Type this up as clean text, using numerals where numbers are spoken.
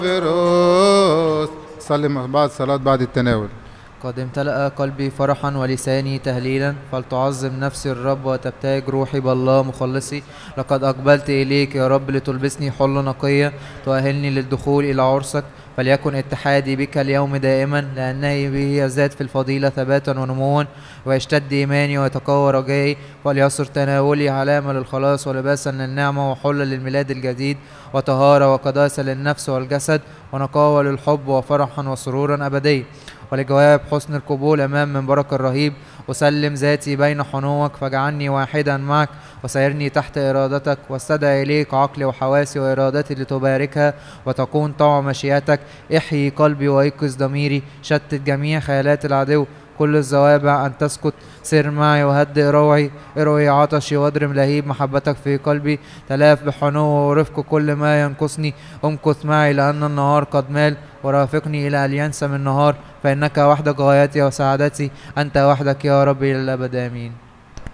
فيروس. صلي مع بعض صلاة بعد التناول. قد امتلأ قلبي فرحا ولساني تهليلا، فلتعظم نفسي الرب وتبتهج روحي بالله مخلصي. لقد أقبلت إليك يا رب لتلبسني حلة نقية، تؤهلني للدخول إلى عرسك. فليكن اتحادي بك اليوم دائما، لأنه به يزداد في الفضيلة ثباتا ونموا، ويشتد إيماني ويتقوى رجائي. وليصر تناولي علامة للخلاص ولباسا للنعمة وحلة للميلاد الجديد، وطهارة وقداسة للنفس والجسد، ونقاوة للحب وفرحا وسرورا أبدي. ولجواب حسن القبول أمام منبرك الرهيب أسلم ذاتي بين حنوك، فاجعلني واحدا معك وسيرني تحت إرادتك، واستدعي إليك عقلي وحواسي وإرادتي لتباركها وتكون طوع مشيئتك. احيي قلبي ويقظ ضميري، شتت جميع خيالات العدو، كل الزوابع أن تسكت. سر معي وهدئ روعي، اروي عطشي واضرم لهيب محبتك في قلبي. تلاف بحنو ورفق كل ما ينقصني، امكث معي لأن النهار قد مال، ورافقني إلى أن ينسم النهار. فإنك وحدك غايتي وسعادتي، أنت وحدك يا ربي إلى الأبد آمين.